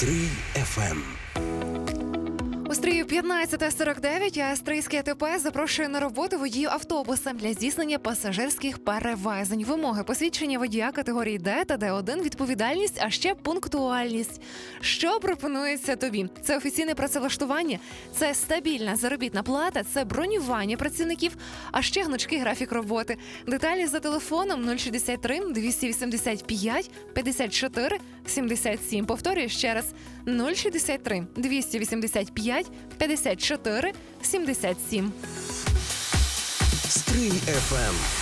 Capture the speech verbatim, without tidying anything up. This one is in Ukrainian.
Стрий еф ем. У Стрию п'ятнадцята сорок дев'ять, а Стрийське АТП запрошує на роботу водіїв автобуса для здійснення пасажирських перевезень. Вимоги: посвідчення водія категорії Д та Д один, відповідальність, а ще пунктуальність. Що пропонується тобі? Це офіційне працевлаштування, це стабільна заробітна плата, це бронювання працівників, а ще гнучкий графік роботи. Деталі за телефоном нуль шістдесят три двісті вісімдесят п'ять п'ятдесят чотири сімдесят сім. Повторюю ще раз: нуль шістдесят три двісті вісімдесят п'ять п'ятдесят чотири сімдесят сім. Стрий еф ем.